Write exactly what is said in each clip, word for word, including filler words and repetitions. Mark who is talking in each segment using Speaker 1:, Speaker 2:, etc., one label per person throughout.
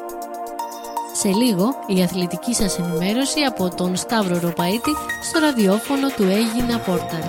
Speaker 1: Σε λίγο η αθλητική σας ενημέρωση από τον Σταύρο Ροπαίτη στο ραδιόφωνο του Έγινα Πόρταλ.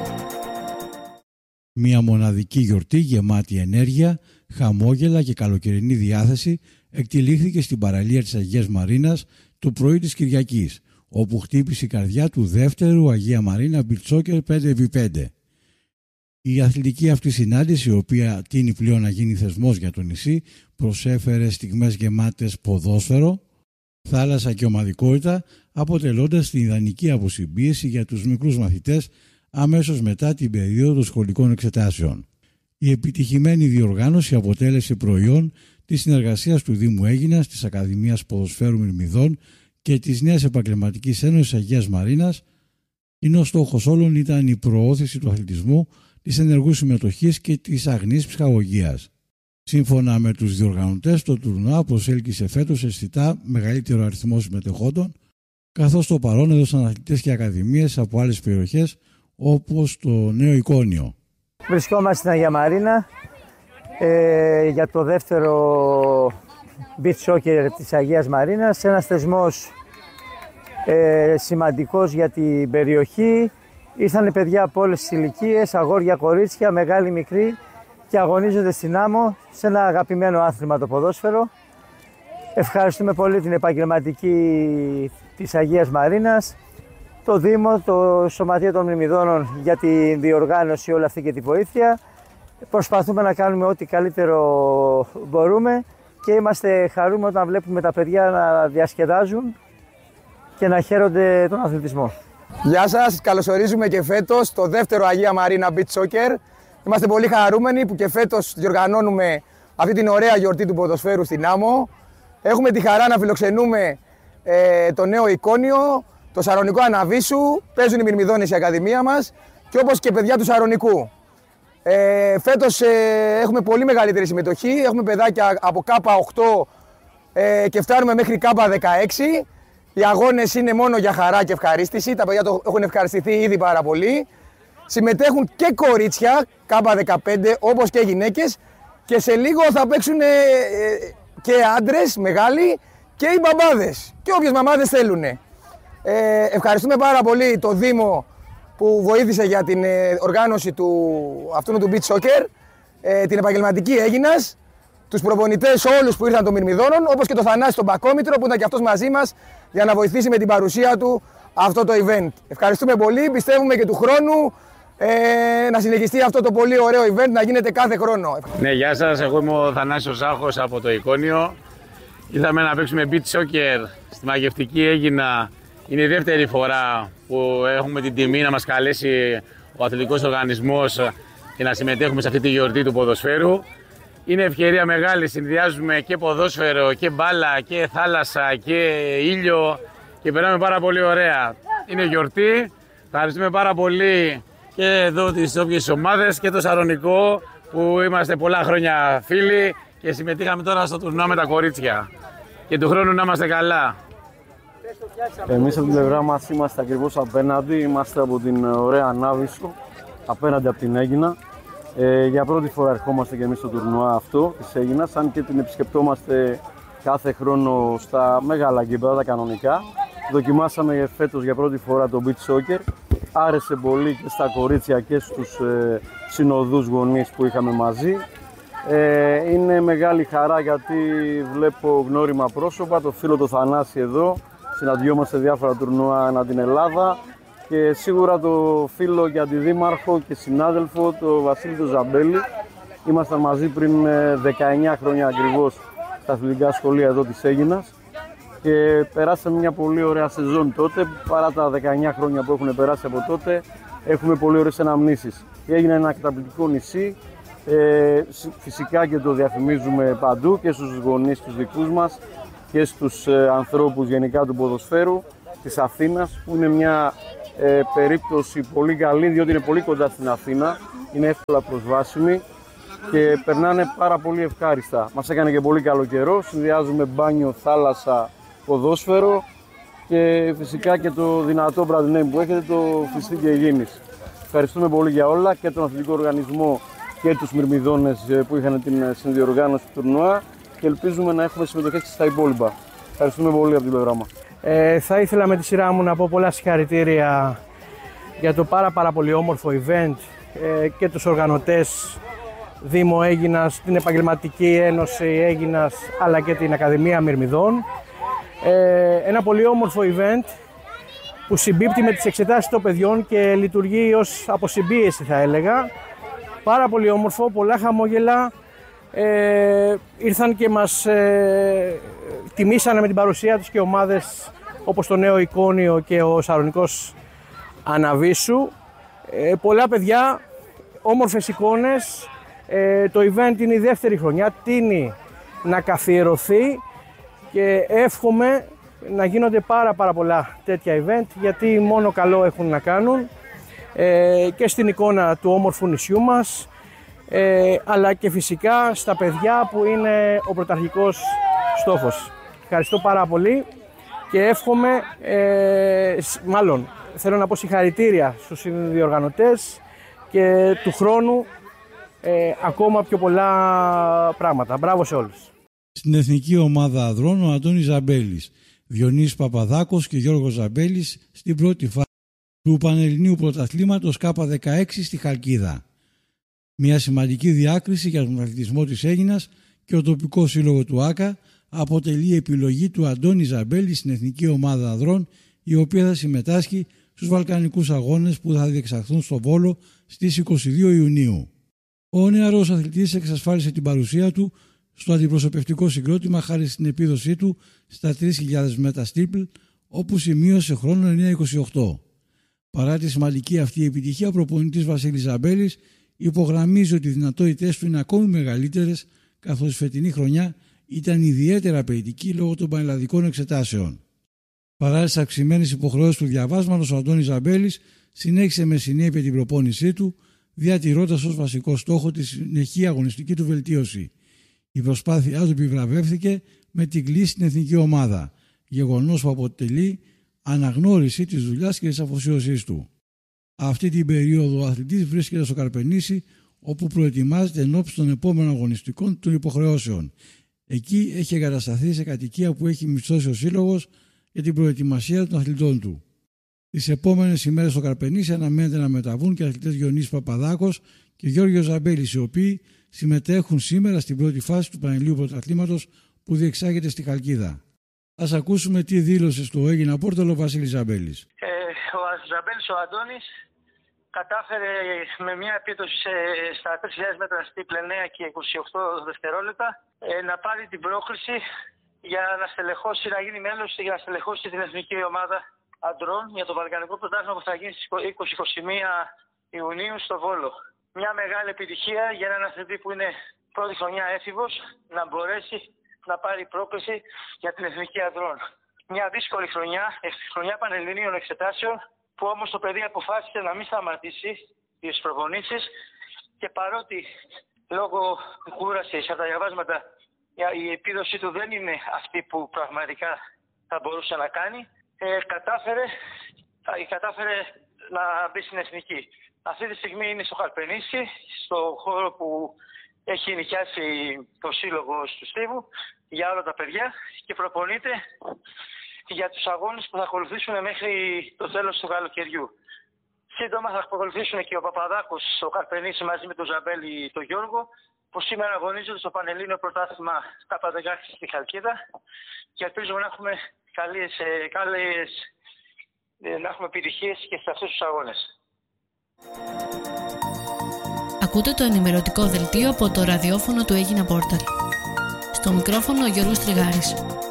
Speaker 2: Μια μοναδική γιορτή γεμάτη ενέργεια, χαμόγελα και καλοκαιρινή διάθεση εκτυλίχθηκε στην παραλία της Αγίας Μαρίνας το πρωί της Κυριακής, όπου χτύπησε η καρδιά του δεύτερου Αγία Μαρίνα Beach Soccer πέντε επί πέντε. Η αθλητική αυτή συνάντηση, η οποία τείνει πλέον να γίνει θεσμός για το νησί, προσέφερε στιγμές γεμάτες ποδόσφαιρο, θάλασσα και ομαδικότητα, αποτελώντας την ιδανική αποσυμπίεση για τους μικρούς μαθητές αμέσως μετά την περίοδο των σχολικών εξετάσεων. Η επιτυχημένη διοργάνωση αποτέλεσε προϊόν της συνεργασίας του Δήμου Αίγινας, της Ακαδημίας Ποδοσφαίρου Μυρμηδών και της Νέας Επαγγελματικής Ένωσης Αγίας Μαρίνας, ενώ στόχος όλων ήταν η προώθηση του αθλητισμού, της ενεργού συμμετοχής και της αγνής ψυχαγωγίας. Σύμφωνα με τους διοργανωτές, το τουρνουά προσέλκυσε φέτος αισθητά μεγαλύτερο αριθμό συμμετεχόντων, καθώς το παρόν έδωσαν αθλητές και ακαδημίες από άλλες περιοχές όπως το Νέο Εικόνιο.
Speaker 3: Βρισκόμαστε στην Αγία Μαρίνα ε, για το δεύτερο beach soccer της Αγίας Μαρίνας, ένας θεσμός ε, σημαντικός για την περιοχή. Ήρθαν παιδιά από όλες τις ηλικίες, αγόρια, κορίτσια, μεγάλοι, μικροί και αγωνίζονται στην άμμο σε ένα αγαπημένο άθλημα, το ποδόσφαιρο. Ευχαριστούμε πολύ την επαγγελματική της Αγίας Μαρίνας, το Δήμο, το Σωματείο των Μυρμηδώνων για τη διοργάνωση όλη αυτή και τη βοήθεια. Προσπαθούμε να κάνουμε ό,τι καλύτερο μπορούμε και είμαστε χαρούμενοι όταν βλέπουμε τα παιδιά να διασκεδάζουν και να χαίρονται τον αθλητισμό.
Speaker 4: Γεια σας, καλωσορίζουμε και φέτος το δεύτερο Αγία Μαρίνα Beach Soccer. Είμαστε πολύ χαρούμενοι που και φέτος διοργανώνουμε αυτή την ωραία γιορτή του ποδοσφαίρου στην άμμο. Έχουμε τη χαρά να φιλοξενούμε ε, το Νέο Εικόνιο, το Σαρονικό Αναβίσου, παίζουν οι Μυρμηδόνες η Ακαδημία μας και όπως και παιδιά του Σαρονικού. Ε, φέτος ε, έχουμε πολύ μεγαλύτερη συμμετοχή, έχουμε παιδάκια από Κάπα οκτώ ε, και φτάνουμε μέχρι Κάπα δεκαέξι. Οι αγώνες είναι μόνο για χαρά και ευχαρίστηση, τα παιδιά το έχουν ευχαριστηθεί ήδη πάρα πολύ. Συμμετέχουν και κορίτσια, Κάπα δεκαπέντε, όπως και γυναίκες και σε λίγο θα παίξουν ε, ε, και άντρες μεγάλοι και οι μπαμπάδες και όποιες μαμάδες θέλουν. Ε, ευχαριστούμε πάρα πολύ το Δήμο που βοήθησε για την ε, οργάνωση του, αυτού του beach soccer, ε, την επαγγελματική Αίγινας, τους προπονητές όλους που ήρθαν των Μυρμηδώνων, όπως και το Θανάση τον Πακόμητρο που ήταν και αυτός μαζί μας για να βοηθήσει με την παρουσία του αυτό το event. Ευχαριστούμε πολύ, πιστεύουμε και του χρόνου ε, να συνεχιστεί αυτό το πολύ ωραίο event, να γίνεται κάθε χρόνο.
Speaker 5: Ναι, γεια σας, εγώ είμαι ο Θανάσιος Ζάχος από το Εικόνιο. Ήρθαμε να παίξουμε beach soccer στη μαγευτική Αίγινα. Είναι η δεύτερη φορά που έχουμε την τιμή να μας καλέσει ο αθλητικός οργανισμός και να συμμετέχουμε σε αυτή τη γιορτή του ποδοσφαίρου. Είναι ευκαιρία μεγάλη, συνδυάζουμε και ποδόσφαιρο και μπάλα και θάλασσα και ήλιο και περνάμε πάρα πολύ ωραία. Είναι γιορτή, ευχαριστούμε πάρα πολύ και εδώ τις όποιες ομάδες και το Σαρονικό που είμαστε πολλά χρόνια φίλοι και συμμετείχαμε τώρα στο τουρνουά με τα κορίτσια. Και του χρόνου να είμαστε καλά.
Speaker 6: Εμείς από την πλευρά μας είμαστε ακριβώς απέναντι, είμαστε από την ωραία Ανάβησο, απέναντι από την Αίγινα. Ε, για πρώτη φορά ερχόμαστε και εμείς στο τουρνουά αυτό της Αίγινας, αν και την επισκεπτόμαστε κάθε χρόνο στα μεγάλα γήπεδα, τα κανονικά. Δοκιμάσαμε φέτος για πρώτη φορά το beach soccer. Άρεσε πολύ και στα κορίτσια και στους ε, συνοδούς γονείς που είχαμε μαζί. Ε, είναι μεγάλη χαρά γιατί βλέπω γνώριμα πρόσωπα, το φίλο το Θανάση εδώ. Συναντιόμαστε διάφορα τουρνουά ανά την Ελλάδα και σίγουρα το φίλο και αντιδήμαρχο και συνάδελφο, το Βασίλη το Ζαμπέλη. Ήμασταν μαζί πριν δεκαεννιά χρόνια ακριβώς στα αθλητικά σχολεία εδώ της Αίγινας και περάσαμε μια πολύ ωραία σεζόν τότε. Παρά τα δεκαεννιά χρόνια που έχουν περάσει από τότε, έχουμε πολύ ωραίες αναμνήσεις. Έγινε ένα καταπληκτικό νησί, ε, φυσικά και το διαφημίζουμε παντού και στους γονείς τους δικούς μας και στους ε, ανθρώπους γενικά του ποδοσφαίρου της Αθήνας, που είναι μια ε, περίπτωση πολύ καλή διότι είναι πολύ κοντά στην Αθήνα, είναι εύκολα προσβάσιμη και περνάνε πάρα πολύ ευχάριστα. Μας έκανε και πολύ καλό καιρό, συνδυάζουμε μπάνιο, θάλασσα, ποδόσφαιρο και φυσικά και το δυνατό brand name που έχετε, το Φιστή και Υγιεινής. Ευχαριστούμε πολύ για όλα και τον αθλητικό οργανισμό και τους Μυρμηδώνες που είχαν την συνδιοργάνωση του τουρνουά και ελπίζουμε να έχουμε συμμετοχές και στα υπόλοιπα. Ευχαριστούμε πολύ από την πλευρά μας.
Speaker 7: Ε, θα ήθελα με τη σειρά μου να πω πολλά συγχαρητήρια για το πάρα πάρα πολύ όμορφο event ε, και τους οργανωτές Δήμο Αίγινας, την Επαγγελματική Ένωση Αίγινας αλλά και την Ακαδημία Μυρμηδών. Ε, ένα πολύ όμορφο event που συμπίπτει με τις εξετάσεις των παιδιών και λειτουργεί ως αποσυμπίεση, θα έλεγα. Πάρα πολύ όμορφο, πολλά χαμόγελα. Ε, ήρθαν και μας ε, τιμήσανε με την παρουσία τους και ομάδες όπως το Νέο Εικόνιο και ο Σαρονικός Αναβίσου. Ε, πολλά παιδιά, όμορφες εικόνες. Ε, το event είναι η δεύτερη χρονιά, τείνει να καθιερωθεί και εύχομαι να γίνονται πάρα πάρα πολλά τέτοια event, γιατί μόνο καλό έχουν να κάνουν ε, και στην εικόνα του όμορφου νησιού μας, ε, αλλά και φυσικά στα παιδιά που είναι ο πρωταρχικός στόχος. Ευχαριστώ πάρα πολύ και εύχομαι, ε, μάλλον θέλω να πω συγχαρητήρια στους διοργανωτές και του χρόνου ε, ακόμα πιο πολλά πράγματα. Μπράβο σε όλους.
Speaker 2: Στην εθνική ομάδα ανδρών ο Αντώνης Ζαμπέλης, Διονύσης Παπαδάκος και Γιώργος Ζαμπέλης στην πρώτη φάση του Πανελληνίου Πρωταθλήματος Κάπα δεκαέξι στη Χαλκίδα. Μια σημαντική διάκριση για τον αθλητισμό της Αίγινας και ο τοπικό σύλλογο του ΆΚΑ αποτελεί επιλογή του Αντώνη Ζαμπέλη στην εθνική ομάδα ανδρών, η οποία θα συμμετάσχει στους Βαλκανικούς Αγώνες που θα διεξαχθούν στο Βόλο στις είκοσι δύο Ιουνίου. Ο νεαρός αθλητής εξασφάλισε την παρουσία του στο αντιπροσωπευτικό συγκρότημα χάρη στην επίδοσή του στα τρεις χιλιάδες μέτρα στίπλ, όπου σημείωσε χρόνο εννιά είκοσι οκτώ. Παρά τη σημαντική αυτή επιτυχία, ο προπονητής Βασίλης Ζαμπέλης υπογραμμίζει ότι οι δυνατότητες του είναι ακόμη μεγαλύτερες, καθώς η φετινή χρονιά ήταν ιδιαίτερα απαιτητική λόγω των πανελλαδικών εξετάσεων. Παρά τις αυξημένες υποχρεώσεις του διαβάσματος, ο Αντώνης Ζαμπέλης συνέχισε με συνέπεια την προπόνησή του, διατηρώντας ως βασικό στόχο τη συνεχή αγωνιστική του βελτίωση. Η προσπάθειά του επιβραβεύθηκε με την κλίση στην εθνική ομάδα, γεγονός που αποτελεί αναγνώριση της δουλειάς και της αφοσίωσής του. Αυτή την περίοδο ο αθλητής βρίσκεται στο Καρπενήσι, όπου προετοιμάζεται ενόψει των επόμενων αγωνιστικών των υποχρεώσεων. Εκεί έχει εγκατασταθεί σε κατοικία που έχει μισθώσει ο σύλλογος για την προετοιμασία των αθλητών του. Τις επόμενες ημέρες στο Καρπενήσι αναμένεται να μεταβούν και αθλητές Διονύσης Παπαδάκος και Γιώργος Ζαμπέλης, οι οποίοι συμμετέχουν σήμερα στην πρώτη φάση του Πανελληνίου Πρωταθλήματος που διεξάγεται στη Χαλκίδα. Ας ακούσουμε τι δήλωσε στο Αίγινα Πόρταλο ο Βασίλης Ζαμπέλης.
Speaker 8: Ε, ο Ζαμπέλης ο Αντώνης κατάφερε με μια επίδοση σε, στα τρεις χιλιάδες μέτρα στίπλ εννιά και είκοσι οκτώ δευτερόλεπτα ε, να πάρει την πρόκριση για να στελεχώσει, να γίνει μέλος για να στελεχώσει την εθνική ομάδα αντρών για το Βαλκανικό Πρωτάθλημα που θα γίνει στις είκοσι και είκοσι μία Ιουνίου στο Βόλο. Μια μεγάλη επιτυχία για έναν αθλητή που είναι πρώτη χρονιά έφηβος να μπορέσει να πάρει πρόκριση για την εθνική ανδρών. Μια δύσκολη χρονιά, χρονιά πανελληνίων εξετάσεων, που όμως το παιδί αποφάσισε να μην σταματήσει τις προπονήσεις και παρότι λόγω κούρασης από τα διαβάσματα η επίδοση του δεν είναι αυτή που πραγματικά θα μπορούσε να κάνει, ε, κατάφερε, κατάφερε να μπει στην εθνική. Αυτή τη στιγμή είναι στο Καρπενήσι, στο χώρο που έχει νοικιάσει το σύλλογο του Στίβου για όλα τα παιδιά και προπονείται για τους αγώνες που θα ακολουθήσουν μέχρι το τέλος του καλοκαιριού. Σύντομα θα ακολουθήσουν και ο Παπαδάκος στο Καρπενήσι μαζί με τον Ζαμπέλη τον Γιώργο, που σήμερα αγωνίζονται στο Πανελλήνιο Πρωτάθλημα Κάπα δεκαέξι στη Χαλκίδα και ελπίζουμε να έχουμε καλές, καλές, να έχουμε επιτυχίες και σε αυτούς τους αγώνες.
Speaker 1: Ακούτε το ενημερωτικό δελτίο από το ραδιόφωνο του Αίγινα Πόρταλ. Στο μικρόφωνο ο Γιώργος Τριγάρης.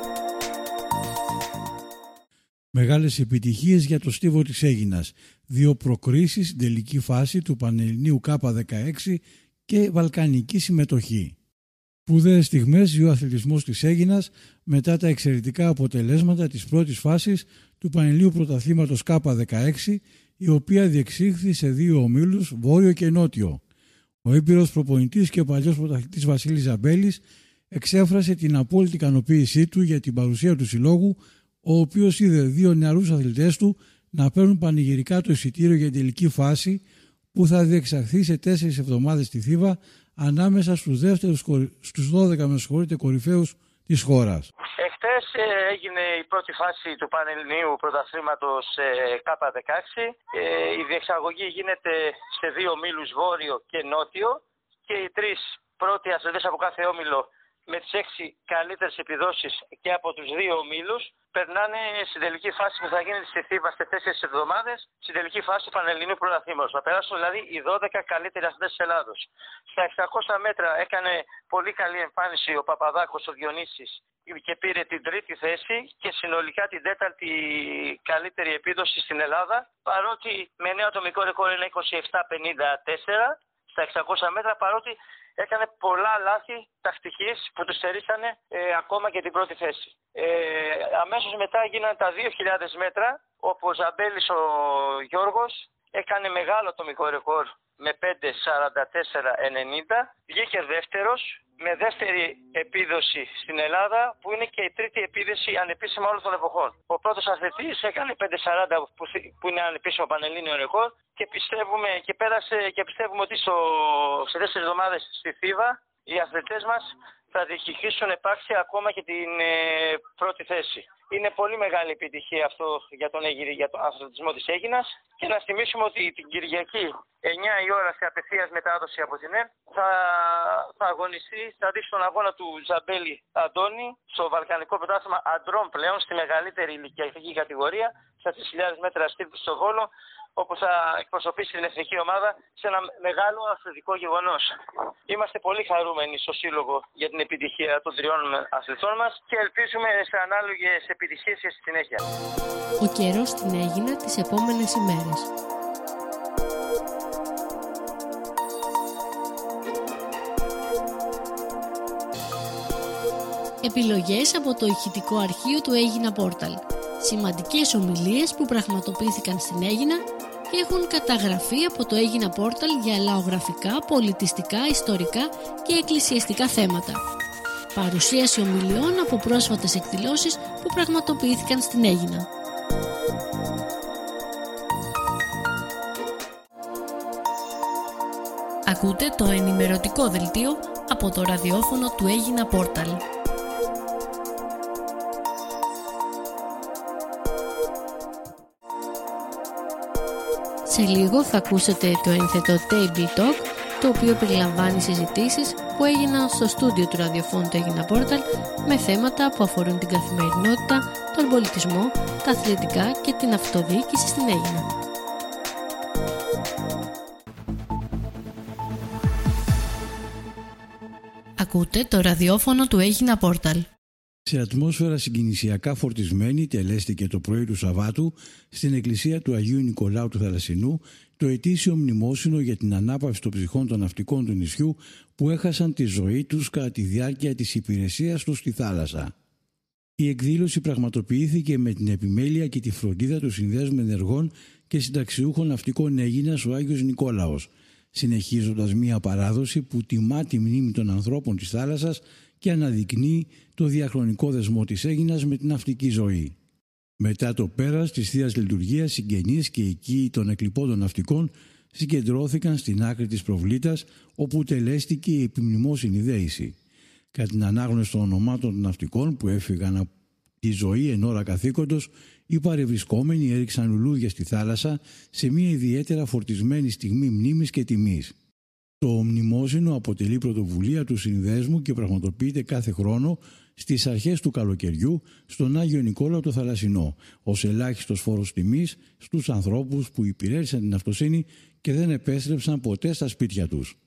Speaker 2: Μεγάλες επιτυχίες για το στίβο της Αίγινας. Δύο προκρίσεις στην τελική φάση του Πανελληνίου Κάπα δεκαέξι και βαλκανική συμμετοχή. Σπουδαίες στιγμές για ο αθλητισμός της Αίγινας μετά τα εξαιρετικά αποτελέσματα της πρώτης φάσης του Πανελληνίου Πρωταθλήματος Κάπα δεκαέξι, η οποία διεξήχθη σε δύο ομίλους, βόρειο και νότιο. Ο έμπειρος προπονητής και ο παλιός πρωταθλητής Βασίλης Ζαμπέλης εξέφρασε την απόλυτη ικανοποίησή του για την παρουσία του συλλόγου, ο οποίος είδε δύο νεαρούς αθλητές του να παίρνουν πανηγυρικά το εισιτήριο για την τελική φάση που θα διεξαχθεί σε τέσσερις εβδομάδες στη Θήβα ανάμεσα στους, δεύτερους, στους δώδεκα με συγχωρείτε, κορυφαίους της χώρας.
Speaker 8: Εχθές ε, έγινε η πρώτη φάση του Πανελληνίου Πρωταθλήματος ε, κάπα δεκαέξι. Ε, η διεξαγωγή γίνεται σε δύο ομίλους, βόρειο και νότιο, και οι τρεις πρώτοι αθλητές από κάθε όμιλο με τις έξι καλύτερες επιδόσεις και από τους δύο ομίλους περνάνε στην τελική φάση που θα γίνει στη Θήβα σε τέσσερις εβδομάδες, στην τελική φάση του Πανελληνίου Πρωταθλήματος. Θα περάσουν δηλαδή οι δώδεκα καλύτεροι αθλητές της Ελλάδος. Στα εξακόσια μέτρα έκανε πολύ καλή εμφάνιση ο Παπαδάκος, ο Διονύσης, και πήρε την τρίτη θέση και συνολικά την τέταρτη καλύτερη επίδοση στην Ελλάδα, παρότι με νέο ατομικό ρεκόρ είναι είκοσι επτά πενήντα τέσσερα στα εξακόσια μέτρα, παρότι έκανε πολλά λάθη τακτικής που του στερήσανε ε, ακόμα και την πρώτη θέση. Ε, αμέσως μετά γίνανε τα δύο χιλιάδες μέτρα, όπου ο Ζαμπέλης ο Γιώργος έκανε μεγάλο ατομικό ρεκόρ με πέντε σαράντα τέσσερα ενενήντα, βγήκε δεύτερος με δεύτερη επίδοση στην Ελλάδα, που είναι και η τρίτη επίδοση ανεπίσημα όλων των εποχών. Ο πρώτος αθλητής έκανε πέντε σαράντα, που είναι ανεπίσημο πανελλήνιο ρεκόρ, και πιστεύουμε, και πέρασε, και πιστεύουμε ότι στο, σε τέσσερις εβδομάδες στη Θήβα οι αθλητές μας θα διεκδικήσουν επάξια ακόμα και την ε, πρώτη θέση. Είναι πολύ μεγάλη επιτυχία αυτό για τον, για τον αθλητισμό της Αίγινας, και να θυμίσουμε ότι την Κυριακή εννιά η ώρα σε απευθείας μετάδοση από την ΕΡΤ θα, θα αγωνιστεί, θα δείξει τον αγώνα του Ζαμπέλη Αντώνη στο Βαλκανικό Πρωτάθλημα Αντρών πλέον, στη μεγαλύτερη ηλικιακή κατηγορία, στα τρεις χιλιάδες μέτρα στίβου στο Βόλο, όπου θα εκπροσωπήσει την εθνική ομάδα σε ένα μεγάλο αθλητικό γεγονός. Είμαστε πολύ χαρούμενοι στο Σύλλογο για την επιτυχία των τριών αθλητών μας και ελπίζουμε σε ανάλογες επιτυχίες και στη συνέχεια.
Speaker 1: Ο καιρός στην Αίγινα τις επόμενες ημέρες. Επιλογές από το ηχητικό αρχείο του Αίγινα Πόρταλ. Σημαντικές ομιλίες που πραγματοποιήθηκαν στην Αίγινα και έχουν καταγραφεί από το Αίγινα Πόρταλ για λαογραφικά, πολιτιστικά, ιστορικά και εκκλησιαστικά θέματα. Παρουσίαση ομιλιών από πρόσφατες εκδηλώσεις που πραγματοποιήθηκαν στην Αίγινα. Ακούτε το ενημερωτικό δελτίο από το ραδιόφωνο του Αίγινα Πόρταλ. Σε λίγο θα ακούσετε το ένθετο Table Talk, το οποίο περιλαμβάνει συζητήσεις που έγιναν στο στούντιο του ραδιοφώνου του Αίγινα Πόρταλ με θέματα που αφορούν την καθημερινότητα, τον πολιτισμό, τα αθλητικά και την αυτοδιοίκηση στην Αίγινα. Ακούτε το ραδιόφωνο του Αίγινα Πόρταλ.
Speaker 2: Σε ατμόσφαιρα συγκινησιακά φορτισμένη τελέστηκε το πρωί του Σαββάτου στην εκκλησία του Αγίου Νικολάου του Θαλασσινού το ετήσιο μνημόσυνο για την ανάπαυση των ψυχών των ναυτικών του νησιού που έχασαν τη ζωή τους κατά τη διάρκεια της υπηρεσίας τους στη θάλασσα. Η εκδήλωση πραγματοποιήθηκε με την επιμέλεια και τη φροντίδα του Συνδέσμου Ενεργών και Συνταξιούχων Ναυτικών Αίγινας ο Άγιος Νικόλαος, συνεχίζοντας μια παράδοση που τιμά τη μνήμη των ανθρώπων της θάλασσας και αναδεικνύει το διαχρονικό δεσμό της Αίγινας με την ναυτική ζωή. Μετά το πέρας της Θείας Λειτουργίας, συγγενείς και οικοί των εκλειπώντων ναυτικών συγκεντρώθηκαν στην άκρη της προβλήτας, όπου τελέστηκε η επιμνημόσυνη δέηση. Κατά την ανάγνωση των ονομάτων των ναυτικών που έφυγαν από τη ζωή εν ώρα καθήκοντος, οι παρευρισκόμενοι έριξαν λουλούδια στη θάλασσα σε μια ιδιαίτερα φορτισμένη στιγμή μνήμης και τιμής. Το μνημόσυνο αποτελεί πρωτοβουλία του Συνδέσμου και πραγματοποιείται κάθε χρόνο στις αρχές του καλοκαιριού στον Άγιο Νικόλαο το Θαλασσινό, ως ελάχιστος φόρος τιμής στους ανθρώπους που υπηρέτησαν την ναυτοσύνη και δεν επέστρεψαν ποτέ στα σπίτια τους.